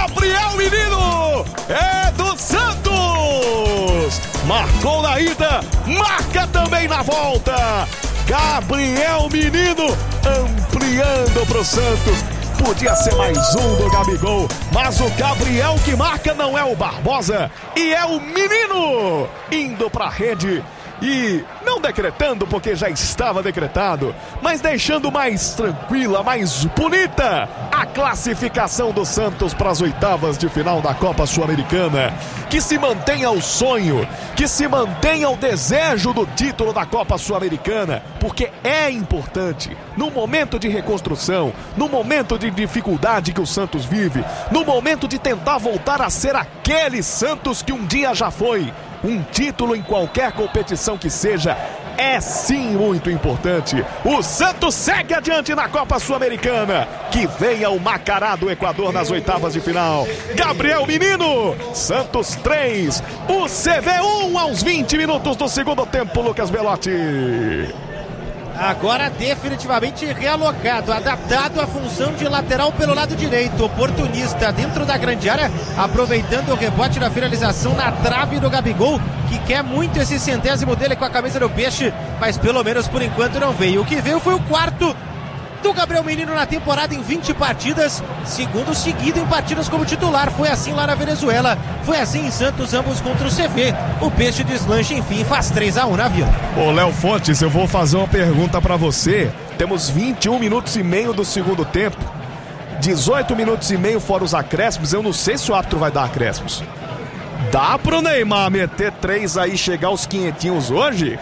Gabriel Menino é do Santos. Marcou na ida, marca também na volta. Gabriel Menino ampliando pro Santos. Podia ser mais um do Gabigol, mas o Gabriel que marca não é o Barbosa, e é o Menino indo pra rede. E não decretando, porque já estava decretado, mas deixando mais tranquila, mais bonita a classificação do Santos para as oitavas de final da Copa Sul-Americana. Que se mantenha o sonho, que se mantenha o desejo do título da Copa Sul-Americana, porque é importante no momento de reconstrução, no momento de dificuldade que o Santos vive, no momento de tentar voltar a ser aquele Santos que um dia já foi. Um título em qualquer competição que seja é sim muito importante. O Santos segue adiante na Copa Sul-Americana. Que venha o Macará do Equador nas oitavas de final. Gabriel Menino, Santos 3, o CV 1 aos 20 minutos do segundo tempo, Lucas Belotti. Agora definitivamente realocado, adaptado à função de lateral pelo lado direito, oportunista dentro da grande área, aproveitando o rebote da finalização na trave do Gabigol, que quer muito esse 100º dele com a camisa do Peixe, mas pelo menos por enquanto não veio. O que veio foi o quarto do Gabriel Menino na temporada em 20 partidas, segundo seguido em partidas como titular. Foi assim lá na Venezuela, foi assim em Santos, ambos contra o CV. O Peixe deslancha, enfim, faz 3-1 na Vila. Ô Léo Fontes, eu vou fazer uma pergunta pra você. Temos 21 minutos e meio do segundo tempo, 18 minutos e meio fora os acréscimos. Eu não sei se o árbitro vai dar acréscimos. Dá pro Neymar meter 3 aí, chegar aos 500 hoje?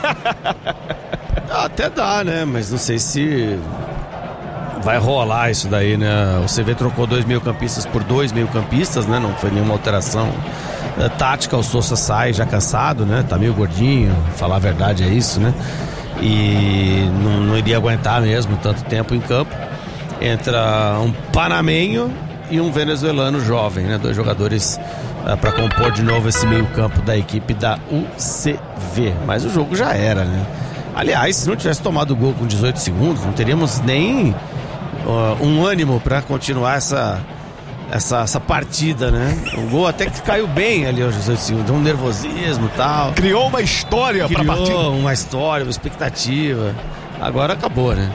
Até dá, né? Mas não sei se vai rolar isso daí, né? O CV trocou 2 meio-campistas por 2 meio-campistas, né? Não foi nenhuma alteração tática. O Sousa sai já cansado, né? Tá meio gordinho, falar a verdade é isso, né? E não iria aguentar mesmo tanto tempo em campo. Entra um panamenho e um venezuelano jovem, né? 2 jogadores para compor de novo esse meio-campo da equipe da UCV. Mas o jogo já era, né? Aliás, se não tivesse tomado o gol com 18 segundos, não teríamos nem um ânimo para continuar essa partida, né? O gol até que caiu bem ali aos 18 segundos, um nervosismo e tal. Criou uma história para a partida. Criou uma história, uma expectativa. Agora acabou, né?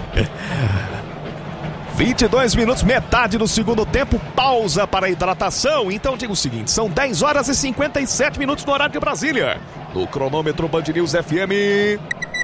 22 minutos, metade do segundo tempo, pausa para a hidratação. Então diga o seguinte, são 10 horas e 57 minutos no horário de Brasília. No cronômetro Band News FM...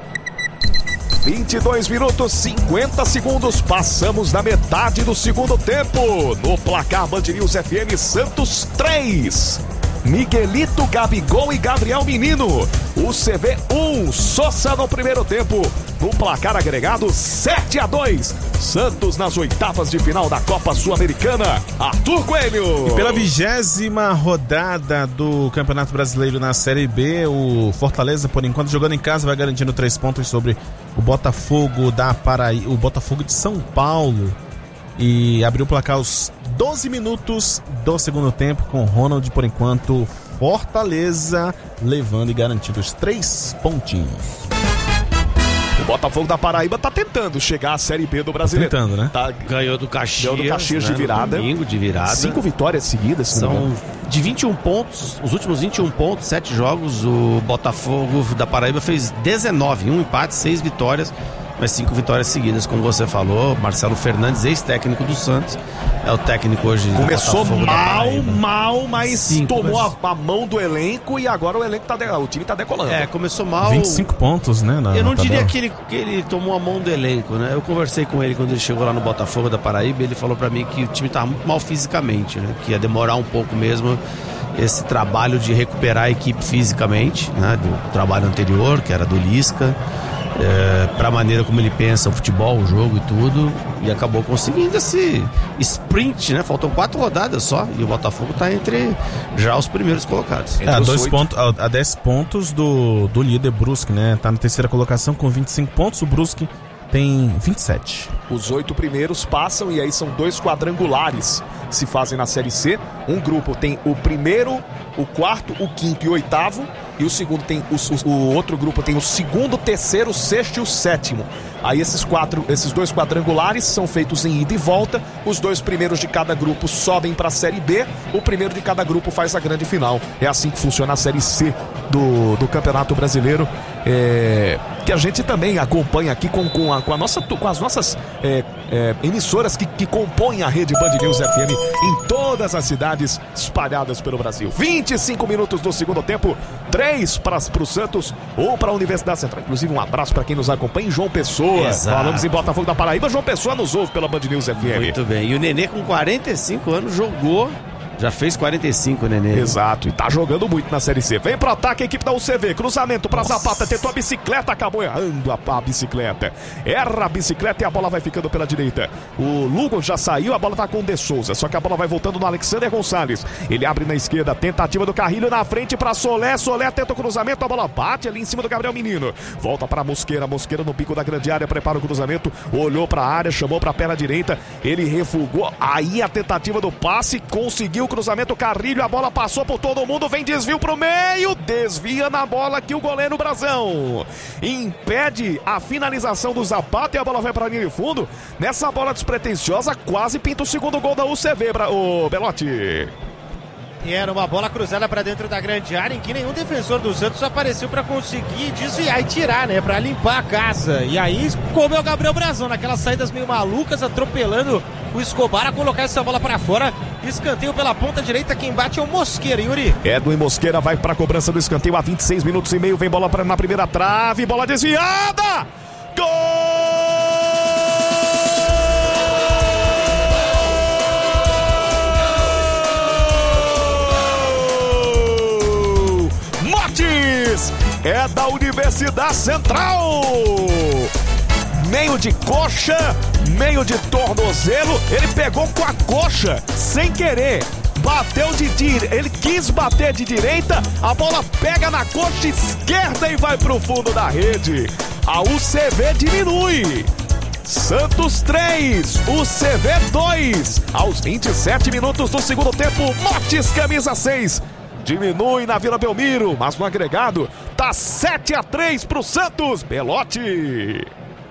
22 minutos, 50 segundos, passamos da metade do segundo tempo. No placar Band News FM, Santos 3, Miguelito, Gabigol e Gabriel Menino. O CV 1, Sousa no primeiro tempo. No placar agregado 7-2. Santos nas oitavas de final da Copa Sul-Americana. Arthur Coelho. E pela 20ª rodada do Campeonato Brasileiro na Série B, o Fortaleza, por enquanto, jogando em casa, vai garantindo 3 pontos sobre o Botafogo da Paraíba, o Botafogo de São Paulo. E abriu o placar aos 12 minutos do segundo tempo com Ronald, por enquanto, Fortaleza levando e garantindo os 3 pontinhos. O Botafogo da Paraíba tá tentando chegar à Série B do Brasileiro. Tá tentando, né? Ganhou do Caxias, né? De virada. Domingo de virada. 5 vitórias seguidas. São de 21 pontos, os últimos 21 pontos, 7 jogos. O Botafogo da Paraíba fez 19, 1 empate, 6 vitórias. Mas 5 vitórias seguidas, como você falou. Marcelo Fernandes, ex-técnico do Santos, é o técnico hoje do Começou Botafogo mal, mas tomou a mão do elenco e agora o elenco o time tá decolando. Começou mal. 25 pontos, né? Eu não diria que ele tomou a mão do elenco, né? Eu conversei com ele quando ele chegou lá no Botafogo da Paraíba. Ele falou pra mim que o time tava muito mal fisicamente, né? Que ia demorar um pouco mesmo esse trabalho de recuperar a equipe fisicamente, né? Do trabalho anterior, que era do Lisca. Para a maneira como ele pensa o futebol, o jogo e tudo, e acabou conseguindo esse sprint, né? Faltam 4 rodadas só e o Botafogo tá entre já os primeiros colocados. A 10 pontos do líder Brusque, né? Tá na terceira colocação com 25 pontos, o Brusque tem 27. Os 8 primeiros passam e aí são 2 quadrangulares se fazem na Série C. Um grupo tem o primeiro, o quarto, o quinto e o oitavo. e o segundo tem o outro grupo tem o segundo, terceiro, sexto e o sétimo. Aí esses 2 quadrangulares são feitos em ida e volta. Os 2 primeiros de cada grupo sobem para a Série B. O primeiro de cada grupo faz a grande final. É assim que funciona a Série C do Campeonato Brasileiro. Que a gente também acompanha aqui com as nossas emissoras que compõem a rede Band News FM em todas as cidades espalhadas pelo Brasil. 25 minutos do segundo tempo, 3 para o Santos, 1 para a Universidade Central. Inclusive um abraço para quem nos acompanha em João Pessoa. Exato. Falamos em Botafogo da Paraíba, João Pessoa nos ouve pela Band News FM. Muito bem, e o Nenê com 45 anos jogou. Já fez 45, Nenê. Exato, e tá jogando muito na Série C. Vem pro ataque a equipe da UCV. Cruzamento pra Zapata, tentou a bicicleta, acabou errando a bicicleta. Erra a bicicleta e a bola vai ficando pela direita. O Lugo já saiu, a bola tá com o De Souza. Só que a bola vai voltando no Alexander Gonçalves. Ele abre na esquerda, tentativa do Carrilho na frente pra Solé. Solé tenta o cruzamento, a bola bate ali em cima do Gabriel Menino. Volta pra Mosqueira, Mosqueira no pico da grande área, prepara o cruzamento. Olhou pra área, chamou pra perna direita. Ele refugou, aí a tentativa do passe, conseguiu o cruzamento, Carrilho, a bola passou por todo mundo, vem desvio pro meio, desvia na bola aqui o goleiro Brazão, impede a finalização do Zapata e a bola vai pra linha de fundo. Nessa bola despretensiosa, quase pinta o segundo gol da UCV, o Belotti. E era uma bola cruzada para dentro da grande área em que nenhum defensor do Santos apareceu para conseguir desviar e tirar, né? Para limpar a casa. E aí comeu o Gabriel Brazão naquelas saídas meio malucas, atropelando o Escobar a colocar essa bola para fora. Escanteio pela ponta direita, quem bate é o Mosqueira, Yuri. Edwin Mosqueira vai para a cobrança do escanteio a 26 minutos e meio. Vem bola na primeira trave, bola desviada. Gol! É da Universidade Central. Meio de coxa, meio de tornozelo. Ele pegou com a coxa, sem querer. Bateu ele quis bater de direita. A bola pega na coxa esquerda e vai pro fundo da rede. A UCV diminui. Santos 3, UCV 2. Aos 27 minutos do segundo tempo, Motes, camisa 6. Diminui na Vila Belmiro, mas no agregado tá 7-3 pro Santos. Belotti.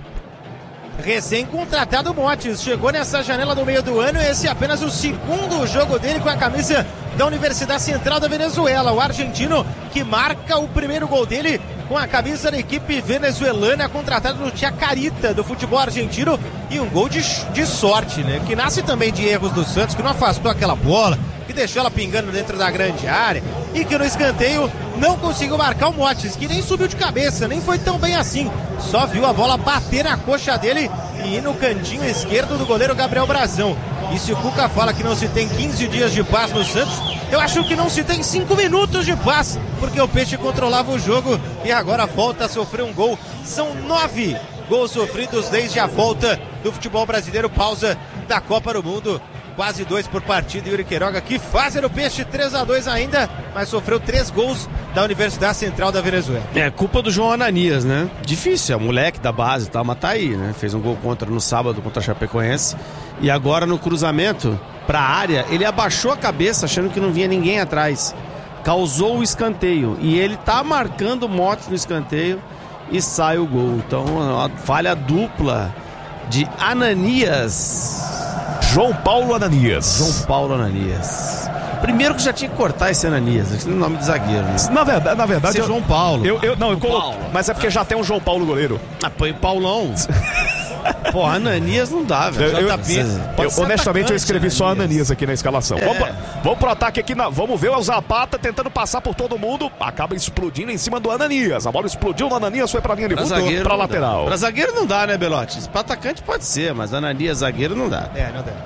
Recém-contratado Motes, chegou nessa janela do meio do ano. Esse é apenas o segundo jogo dele com a camisa da Universidade Central da Venezuela. O argentino que marca o primeiro gol dele com a camisa da equipe venezuelana, contratado no Chacarita do futebol argentino. E um gol de sorte, né? Que nasce também de erros do Santos, que não afastou aquela bola, que deixou ela pingando dentro da grande área e que no escanteio não conseguiu marcar o Motes, que nem subiu de cabeça, nem foi tão bem assim, só viu a bola bater na coxa dele e ir no cantinho esquerdo do goleiro Gabriel Brazão. E se o Cuca fala que não se tem 15 dias de paz no Santos, eu acho que não se tem 5 minutos de paz, porque o Peixe controlava o jogo e agora volta a sofrer um gol. São 9 gols sofridos desde a volta do futebol brasileiro, pausa da Copa do Mundo. Quase 2 por partida. Yuri Queiroga que faz o Peixe 3-2 ainda, mas sofreu 3 gols da Universidade Central da Venezuela. É culpa do João Ananias, né? Difícil, é um moleque da base e tal, mas tá aí, né? Fez um gol no sábado contra a Chapecoense e agora no cruzamento pra área, ele abaixou a cabeça achando que não vinha ninguém atrás. Causou o escanteio e ele tá marcando Motes no escanteio e sai o gol. Então, uma falha dupla de Ananias. João Paulo Ananias. João Paulo Ananias. Primeiro que já tinha que cortar esse Ananias, esse é o nome de zagueiro, né? Na verdade é João Paulo. Mas é porque já tem um João Paulo goleiro. Ah, põe Paulão. Pô, Ananias não dá, velho. Honestamente, eu escrevi só Ananias aqui na escalação. Vamos pro ataque aqui. Vamos ver o Zapata tentando passar por todo mundo. Acaba explodindo em cima do Ananias. A bola explodiu no Ananias, foi pra linha de fundo, pra lateral. Pra zagueiro não dá, né, Belotti? Pra atacante pode ser, mas Ananias zagueiro não dá. Não dá.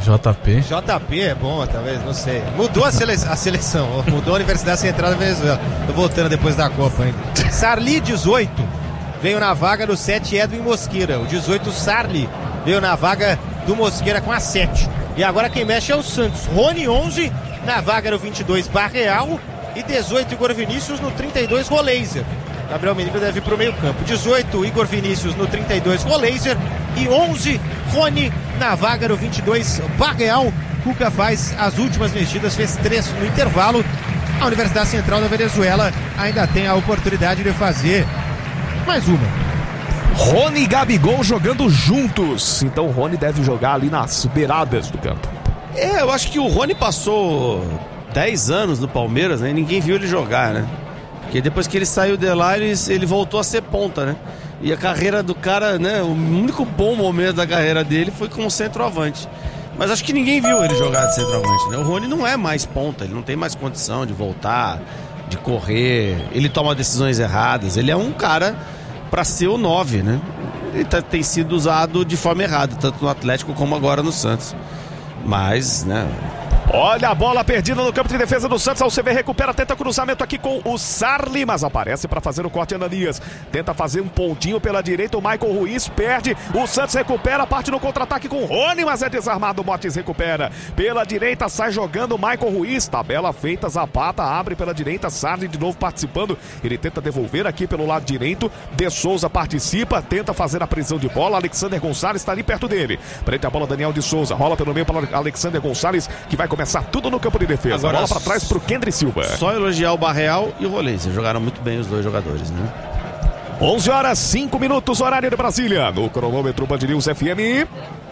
JP é bom, talvez, não sei. Mudou a seleção, mudou a Universidade Central da Venezuela. Tô voltando depois da Copa ainda. Sarli, 18, veio na vaga do 7, Edwin Mosqueira. O 18, Sarli, veio na vaga do Mosqueira com a 7. E agora quem mexe é o Santos. Rony, 11, na vaga do 22, Barreal. E 18, Igor Vinícius, no 32, Roleiser. Gabriel Menino deve ir pro meio campo. 18, Igor Vinícius, no 32, Roleiser. E 11, Rony, na vaga do 22, Barreal. Cuca faz as últimas mexidas, fez 3 no intervalo. a Universidade Central da Venezuela ainda tem a oportunidade de fazer mais uma. Rony e Gabigol jogando juntos. Então o Rony deve jogar ali nas beiradas do campo. Eu acho que o Rony passou 10 anos no Palmeiras, né? E ninguém viu ele jogar, né? Porque depois que ele saiu de lá, ele voltou a ser ponta, né? E a carreira do cara, né? O único bom momento da carreira dele foi como centroavante. Mas acho que ninguém viu ele jogar de centroavante, né? O Rony não é mais ponta, ele não tem mais condição de voltar, de correr. Ele toma decisões erradas. Ele é um cara para ser o 9, né? Ele tem sido usado de forma errada, tanto no Atlético como agora no Santos. Mas, né? Olha a bola perdida no campo de defesa do Santos. A UCV recupera, tenta cruzamento aqui com o Sarli, mas aparece para fazer o corte Ananias. Tenta fazer um pontinho pela direita, o Michael Ruiz perde. O Santos recupera, parte no contra-ataque com o Rony, mas é desarmado. O Motes recupera pela direita, sai jogando o Michael Ruiz. Tabela feita, Zapata abre pela direita, Sarli de novo participando. Ele tenta devolver aqui pelo lado direito. De Souza participa, tenta fazer a prisão de bola. Alexander Gonçalves está ali perto dele. Prende a bola Daniel de Souza, rola pelo meio para Alexander Gonçalves, que vai começar tudo no campo de defesa. Agora, bola para trás pro Kendry Silva. Só elogiar o Barreal e o Rolência. Jogaram muito bem os dois jogadores, né? 11 horas, 5 minutos, horário de Brasília. No cronômetro Band News FM.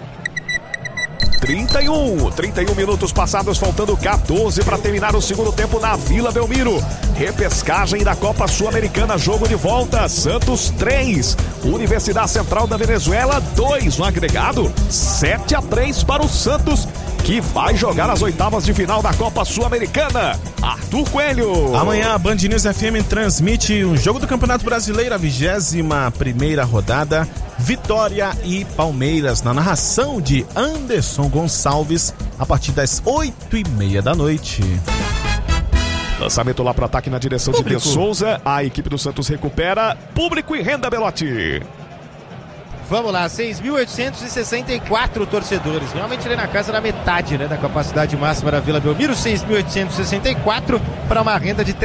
31 minutos passados, faltando 14 para terminar o segundo tempo na Vila Belmiro. Repescagem da Copa Sul-Americana, jogo de volta. Santos 3, Universidade Central da Venezuela 2 no agregado. 7-3 para o Santos, que vai jogar as oitavas de final da Copa Sul-Americana. Arthur Coelho. Amanhã a Band News FM transmite um jogo do Campeonato Brasileiro, a 21ª rodada. Vitória e Palmeiras, na narração de Anderson Gonçalves, a partir das 8h30 da noite. Lançamento lá para o ataque na direção Público. de De Souza. A equipe do Santos recupera. Público e renda, Belotti. Vamos lá, 6.864 torcedores, realmente ali na casa da metade, né, da capacidade máxima da Vila Belmiro. 6.864 para uma renda de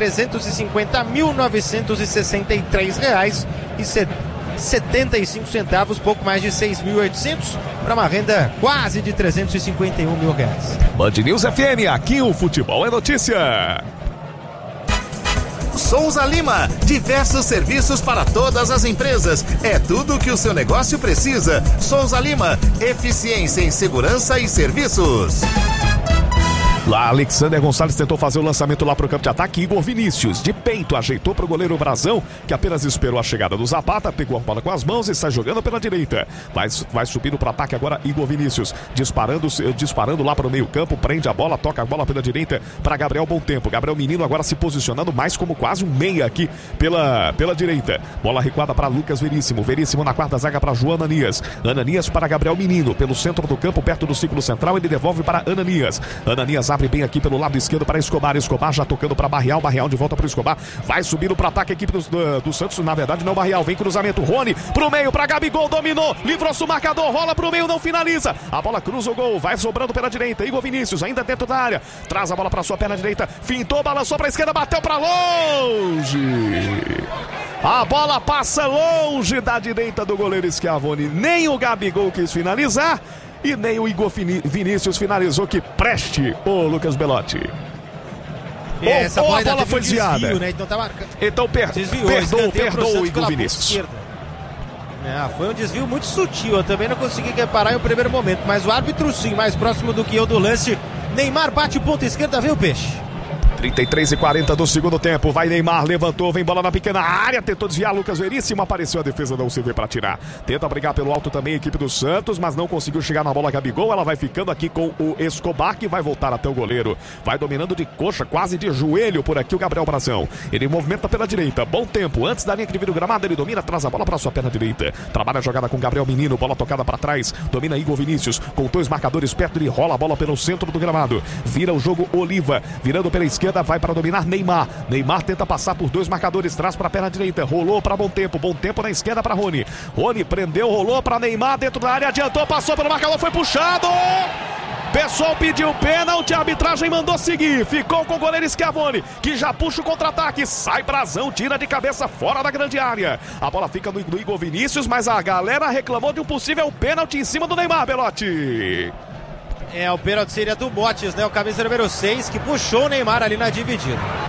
R$350.963,75, pouco mais de 6.800 para uma renda quase de R$351 mil. Band News FM, aqui o futebol é notícia. Souza Lima, diversos serviços para todas as empresas. É tudo o que o seu negócio precisa. Souza Lima, eficiência em segurança e serviços. Lá, Alexander Gonçalves tentou fazer o lançamento lá para o campo de ataque. Igor Vinícius, de peito, ajeitou para o goleiro Brazão, que apenas esperou a chegada do Zapata, pegou a bola com as mãos e sai jogando pela direita. Vai subindo para o ataque agora Igor Vinícius, disparando lá para o meio campo, prende a bola, toca a bola pela direita para Gabriel Bom Tempo. Gabriel Menino agora se posicionando mais como quase um meia aqui pela direita. Bola recuada para Lucas Veríssimo. Veríssimo na quarta zaga para João Ananias. Ananias para Gabriel Menino, pelo centro do campo, perto do círculo central, ele devolve para Ananias. Ananias abre bem aqui pelo lado esquerdo para Escobar. Escobar já tocando para Barreal. Barreal de volta para o Escobar. Vai subindo para o ataque a equipe do Santos. Na verdade, não Barreal. Vem cruzamento. Rony pro meio para Gabigol. Dominou. Livrou-se o marcador. Rola pro meio. Não finaliza. A bola cruza o gol. Vai sobrando pela direita. Igor Vinícius ainda dentro da área. Traz a bola para sua perna direita. Fintou. Balançou para a esquerda. Bateu para longe. A bola passa longe da direita do goleiro Schiavoni. Nem o Gabigol quis finalizar. E nem o Igor Vinícius finalizou. Que preste o Lucas Belotti. Essa bola foi desviada. Desvio, né? Então tá marcando. Então perdoa o Igor Vinícius. Foi um desvio muito sutil. Eu também não consegui reparar em um primeiro momento. Mas o árbitro, sim, mais próximo do que eu do lance. Neymar bate ponta esquerda, vem o peixe. 33:40 do segundo tempo. Vai Neymar, levantou, vem bola na pequena área, tentou desviar Lucas Veríssimo, apareceu a defesa da UCV para tirar. Tenta brigar pelo alto também a equipe do Santos, mas não conseguiu chegar na bola Gabigol. Ela vai ficando aqui com o Escobar, que vai voltar até o goleiro. Vai dominando de coxa, quase de joelho por aqui o Gabriel Brazão. Ele movimenta pela direita, bom tempo, antes da linha que divide o gramado, ele domina, traz a bola para sua perna direita. Trabalha a jogada com Gabriel Menino, bola tocada para trás, domina Igor Vinícius, com dois marcadores perto, ele rola a bola pelo centro do gramado. Vira o jogo Oliva, virando pela esquerda, vai para dominar Neymar. Neymar tenta passar por dois marcadores, traz para a perna direita, rolou para Bom Tempo na esquerda para Rony. Rony prendeu, rolou para Neymar dentro da área, adiantou, passou pelo marcador, foi puxado. Pessoal pediu pênalti, a arbitragem mandou seguir. Ficou com o goleiro Schiavoni, que já puxa o contra-ataque. Sai Brazão, tira de cabeça fora da grande área. A bola fica no Igor Vinícius, mas a galera reclamou de um possível pênalti em cima do Neymar, Belotti. O pênalti seria do Motes, né? O camisa número 6, que puxou o Neymar ali na dividida.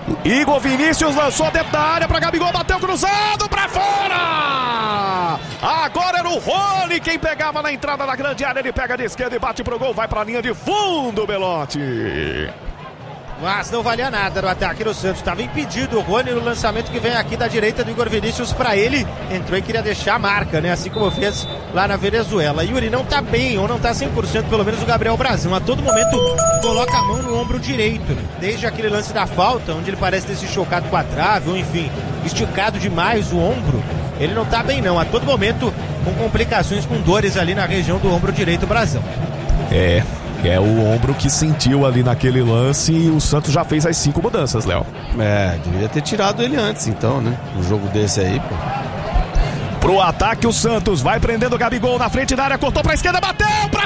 Igor Vinícius lançou dentro da área para Gabigol, bateu cruzado para fora! Agora era o Rony quem pegava na entrada da grande área, ele pega de esquerda e bate pro gol, vai para a linha de fundo, Belotti. Mas não valia nada no ataque do Santos. Estava impedido o Rony no lançamento que vem aqui da direita do Igor Vinícius para ele. Entrou e queria deixar a marca, né? Assim como fez lá na Venezuela. Yuri, não tá bem, ou não tá 100%, pelo menos o Gabriel Brasil. A todo momento coloca a mão no ombro direito, né? Desde aquele lance da falta, onde ele parece ter se chocado com a trave, ou enfim, esticado demais o ombro. Ele não tá bem não, a todo momento com complicações, com dores ali na região do ombro direito, Brasil. É o ombro que sentiu ali naquele lance e o Santos já fez as 5 mudanças, Léo. Devia ter tirado ele antes, então, né? Um jogo desse aí, pô. Pro ataque o Santos vai prendendo o Gabigol na frente da área, cortou pra esquerda, bateu pra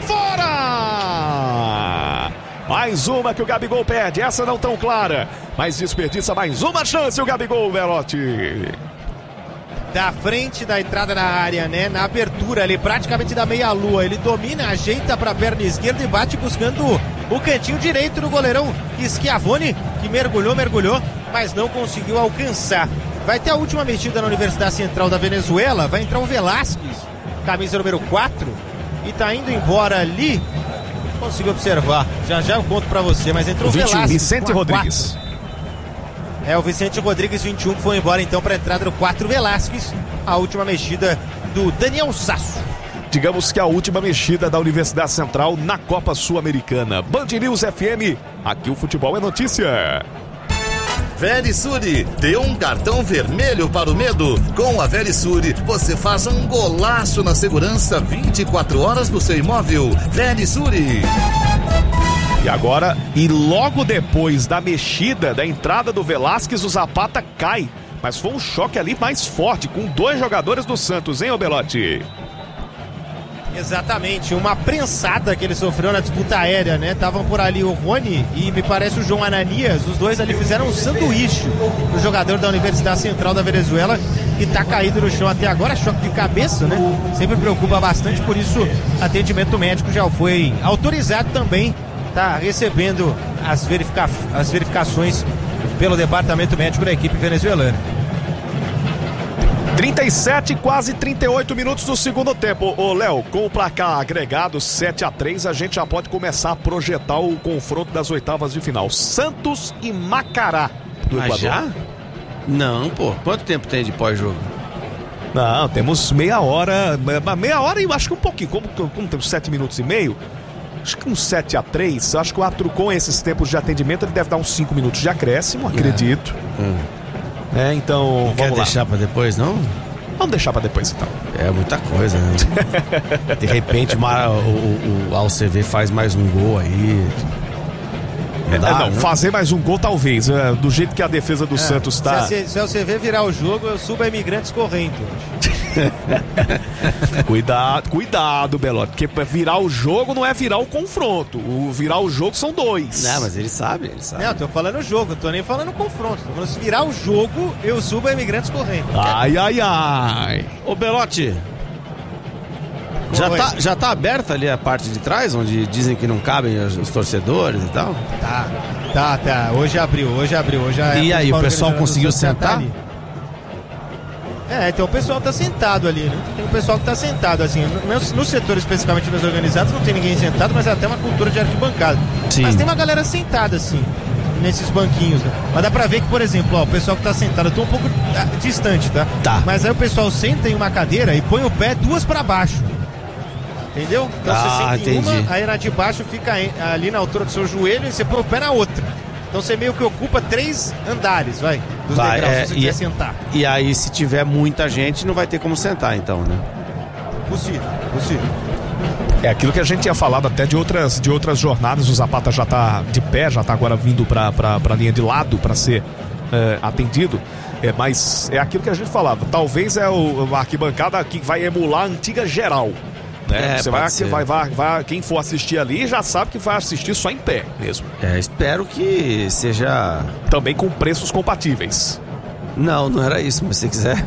fora! Mais uma que o Gabigol perde, essa não tão clara, mas desperdiça mais uma chance o Gabigol, Belotti. Da frente da entrada na área, né? Na abertura ali, praticamente da meia-lua. Ele domina, ajeita pra perna esquerda e bate buscando o cantinho direito do goleirão Schiavone, que mergulhou, mas não conseguiu alcançar. Vai ter a última mexida na Universidade Central da Venezuela. Vai entrar o Velasquez, camisa número 4, e tá indo embora ali. Consegui observar, já eu conto pra você, mas entrou o Velasquez. Vicente Rodrigues. O Vicente Rodrigues, 21, que foi embora então para a entrada do 4 Velasquez, a última mexida do Daniel Sasso. Digamos que a última mexida da Universidade Central na Copa Sul-Americana. Band News FM, aqui o futebol é notícia. Verisure, dê um cartão vermelho para o medo. Com a Verisure, você faz um golaço na segurança 24 horas do seu imóvel. Verisure. E agora, e logo depois da mexida, da entrada do Velasquez, o Zapata cai. Mas foi um choque ali mais forte, com 2 jogadores do Santos, hein, Belotti? Exatamente, uma prensada que ele sofreu na disputa aérea, né? Estavam por ali o Rony e me parece o João Ananias. Os dois ali fizeram um sanduíche do jogador da Universidade Central da Venezuela, que tá caído no chão até agora. Choque de cabeça, né? Sempre preocupa bastante, por isso atendimento médico já foi autorizado também. Está recebendo as verificações pelo departamento médico da equipe venezuelana. 37, quase 38 minutos do segundo tempo. Ô Léo, com o placar agregado 7-3, a gente já pode começar a projetar o confronto das oitavas de final. Santos e Macará do Equador. Já? Não, pô. Quanto tempo tem de pós-jogo? Não, temos meia hora e acho que um pouquinho. Como temos 7 minutos e meio, acho que uns 7-3. Acho que com esses tempos de atendimento ele deve dar uns 5 minutos de acréscimo, acredito. Então vamos lá. Quer deixar pra depois, não? Vamos deixar pra depois, então. É muita coisa, né? De repente o AlCV faz mais um gol aí. Não, fazer mais um gol talvez. Do jeito que a defesa do Santos tá. Se o AlCV virar o jogo, eu subo a Imigrantes correndo. Cuidado, Belotti, porque virar o jogo não é virar o confronto. Virar o jogo são 2. Não, mas ele sabe. Não, eu tô falando jogo, eu tô nem falando confronto. Tô falando, se virar o jogo, eu subo a Imigrantes correndo. Ai. Ô, Belotti, já tá aberta ali a parte de trás, onde dizem que não cabem os torcedores e tal? Tá. Hoje abriu. E aí, o pessoal conseguiu sentar? Então o pessoal tá sentado ali, né? Tem um pessoal que tá sentado, assim, no setor especificamente dos organizados não tem ninguém sentado, mas é até uma cultura de arquibancada. Sim. Mas tem uma galera sentada, assim, nesses banquinhos, né? Mas dá pra ver que, por exemplo, o pessoal que tá sentado, eu tô um pouco distante, tá? Mas aí o pessoal senta em uma cadeira e põe o pé 2 pra baixo. Entendeu? Então você senta em uma, aí na de baixo fica ali na altura do seu joelho e você põe o pé na outra. Então você meio que ocupa 3 andares, dos degraus, se você quiser sentar. E aí, se tiver muita gente, não vai ter como sentar, então, né? Possível. É aquilo que a gente tinha falado até de outras jornadas. O Zapata já tá de pé, já tá agora vindo pra linha de lado para ser atendido. Mas é aquilo que a gente falava. Talvez a arquibancada que vai emular a antiga geral. Né? Quem for assistir ali já sabe que vai assistir só em pé mesmo. Espero que seja também com preços compatíveis. Não era isso, mas se quiser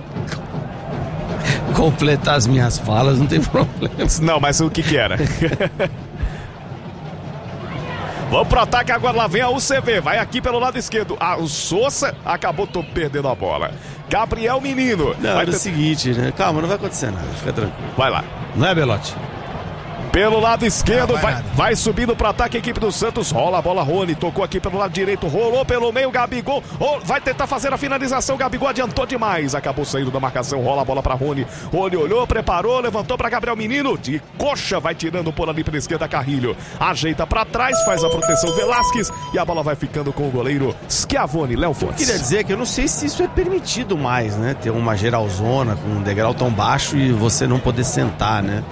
completar as minhas falas, não tem problema. Não, mas o que era? Vamos pro ataque agora, lá vem a UCV, vai aqui pelo lado esquerdo. O Sousa acabou perdendo a bola. Gabriel Menino. Não, é o seguinte, né? Calma, não vai acontecer nada, fica tranquilo. Vai lá. Não é, Belotti? Pelo lado esquerdo, vai subindo para ataque a equipe do Santos. Rola a bola, Rony. Tocou aqui pelo lado direito. Rolou pelo meio, Gabigol. Vai tentar fazer a finalização. Gabigol adiantou demais. Acabou saindo da marcação. Rola a bola para Rony. Rony olhou, preparou, levantou para Gabriel Menino. De coxa, vai tirando por ali pela esquerda, Carrilho. Ajeita para trás, faz a proteção Velasquez. E a bola vai ficando com o goleiro Schiavone, Léo Fontes. Eu queria dizer que eu não sei se isso é permitido mais, né? Ter uma geralzona com um degrau tão baixo e você não poder sentar, né?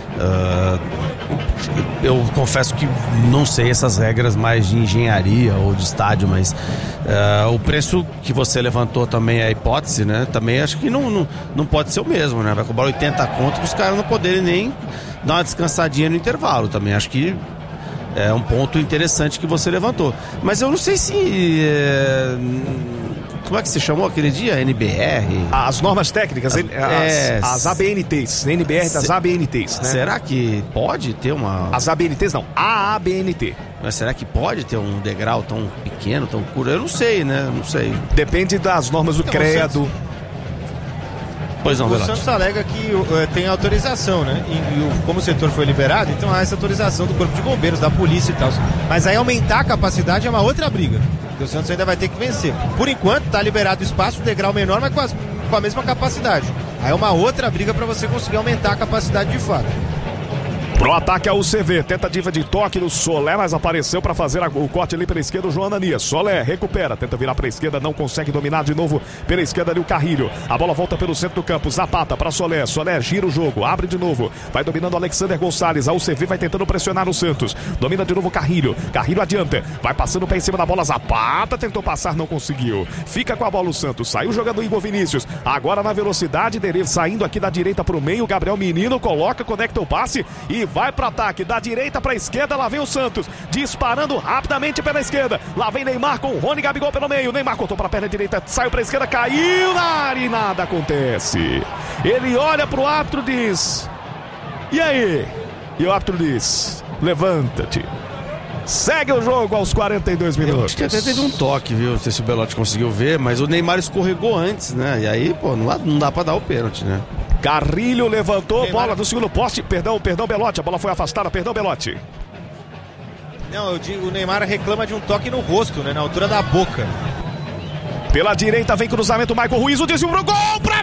Eu confesso que não sei essas regras mais de engenharia ou de estádio, mas o preço que você levantou também é a hipótese, né? Também acho que não pode ser o mesmo, né? Vai cobrar 80 conto para os caras não poderem nem dar uma descansadinha no intervalo. Também acho que é um ponto interessante que você levantou. Mas eu não sei se... Como é que se chamou aquele dia? NBR? As normas técnicas, as ABNTs, NBR das ABNTs, né? Será que pode ter uma... As ABNTs não, a ABNT. Mas será que pode ter um degrau tão pequeno, tão curto? Eu não sei, né? Não sei. Depende das normas do CREADO. Pois não, o Santos alega que tem autorização, né? E como o setor foi liberado, então há essa autorização do Corpo de Bombeiros, da polícia e tal. Mas aí aumentar a capacidade é uma outra briga. O Santos ainda vai ter que vencer. Por enquanto, está liberado o espaço, o degrau menor, mas com a mesma capacidade. Aí é uma outra briga para você conseguir aumentar a capacidade de fato. Pro ataque a UCV, tentativa de toque do Solé, mas apareceu para fazer o corte ali pela esquerda o João Ananias. Solé recupera, tenta virar para a esquerda, não consegue dominar de novo pela esquerda ali o Carrilho. A bola volta pelo centro do campo, Zapata para Solé, Solé gira o jogo, abre de novo, vai dominando o Alexander Gonçalves. A UCV vai tentando pressionar o Santos, domina de novo o Carrilho, Carrilho adianta, vai passando o pé em cima da bola, Zapata tentou passar, não conseguiu. Fica com a bola o Santos, saiu jogando o Igor Vinícius, agora na velocidade dele, saindo aqui da direita pro meio, Gabriel Menino coloca, conecta o passe e vai para ataque, da direita para a esquerda, lá vem o Santos, disparando rapidamente pela esquerda, lá vem Neymar com o Rony, Gabigol pelo meio, Neymar cortou para a perna direita, saiu para a esquerda, caiu na área e nada acontece. Ele olha pro árbitro e diz: e aí? E o árbitro diz: levanta-te. Segue o jogo aos 42 minutos. Eu acho que até teve um toque, viu? Não sei se o Belotti conseguiu ver, mas o Neymar escorregou antes, né? E aí, pô, não dá pra dar o pênalti, né? Carrilho levantou, Neymar... bola do segundo poste. Perdão, Belotti. A bola foi afastada, perdão, Belotti. Não, eu digo, o Neymar reclama de um toque no rosto, né? Na altura da boca. Pela direita vem cruzamento, Michael Ruiz, o desvio pro gol, pra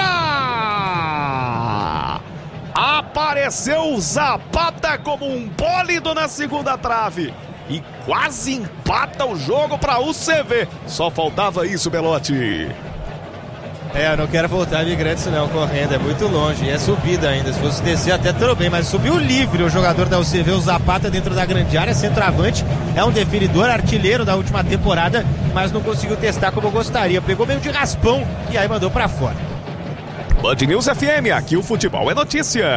fora! Apareceu o Zapata como um bólido na segunda trave e quase empata o jogo para o UCV. Só faltava isso, Belotti. Eu não quero voltar de Gretchen não, correndo, é muito longe, e é subida ainda, se fosse descer até tudo bem, mas subiu livre o jogador da UCV, o Zapata dentro da grande área, centroavante, é um definidor, artilheiro da última temporada, mas não conseguiu testar como gostaria, pegou meio de raspão e aí mandou pra fora. Band News FM, aqui o futebol é notícia.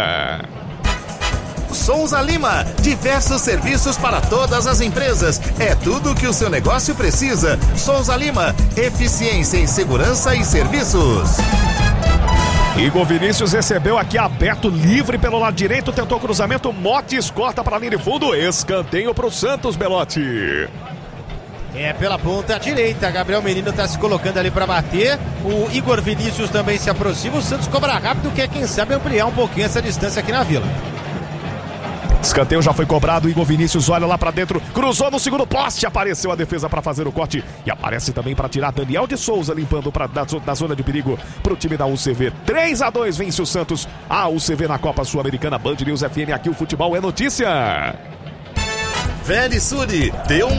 Souza Lima, diversos serviços para todas as empresas. É tudo o que o seu negócio precisa. Souza Lima, eficiência em segurança e serviços. Igor Vinícius recebeu aqui aberto, livre pelo lado direito, tentou cruzamento, Motes corta para a linha de fundo, escanteio para o Santos, Belotti. Pela ponta direita, Gabriel Menino está se colocando ali para bater, o Igor Vinícius também se aproxima, o Santos cobra rápido, quer quem sabe ampliar um pouquinho essa distância aqui na Vila. Escanteio já foi cobrado, Igor Vinícius olha lá pra dentro, cruzou no segundo poste, apareceu a defesa para fazer o corte e aparece também para tirar Daniel de Souza, limpando da zona de perigo pro time da UCV. 3-2 vence o Santos, a UCV na Copa Sul-Americana. Band News FM, aqui o futebol é notícia. Verisuri, dê um